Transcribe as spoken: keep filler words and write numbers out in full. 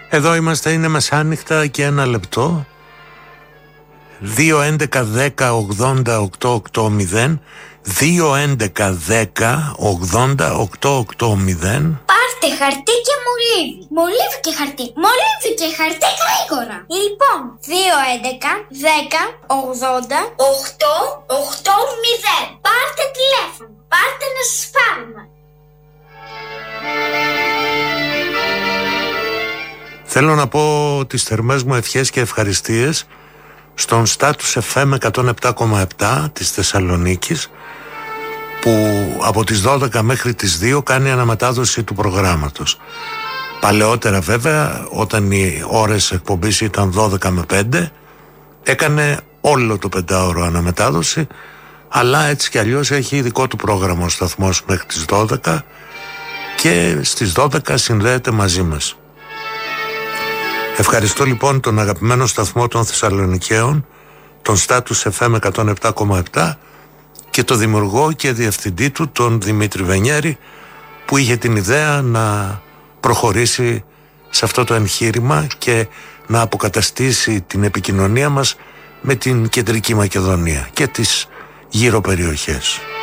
Εδώ είμαστε, είναι μεσάνυχτα και ένα λεπτό. Δύο έντεκα δέκα ογδόντα οκτώ οκτώ μηδέν δύο έντεκα δέκα ογδόντα οκτώ οκτώ μηδέν. Πάρτε χαρτί και μολύβι. Μολύβι και χαρτί. Μολύβι και χαρτί γρήγορα. Λοιπόν, δύο έντεκα δέκα ογδόντα οκτώ οκτώ μηδέν. Πάρτε τηλέφωνο. Πάρτε να σας πάρουμε. Θέλω να πω τις θερμές μου ευχές και ευχαριστίες στον Status εφ εμ εκατόν επτά κόμμα επτά της Θεσσαλονίκης, που από τις δώδεκα μέχρι τις δύο κάνει αναμετάδοση του προγράμματος. Παλαιότερα βέβαια, όταν οι ώρες εκπομπής ήταν δώδεκα με πέντε, έκανε όλο το πεντάωρο αναμετάδοση, αλλά έτσι κι αλλιώς έχει δικό του πρόγραμμα ο σταθμός μέχρι τις δώδεκα και στις δώδεκα συνδέεται μαζί μας. Ευχαριστώ λοιπόν τον αγαπημένο σταθμό των Θεσσαλονικαίων, τον Status εφ εμ εκατόν επτά κόμμα επτά, και το δημιουργό και διευθυντή του, τον Δημήτρη Βενιέρη, που είχε την ιδέα να προχωρήσει σε αυτό το εγχείρημα και να αποκαταστήσει την επικοινωνία μας με την Κεντρική Μακεδονία και τις γύρω περιοχές.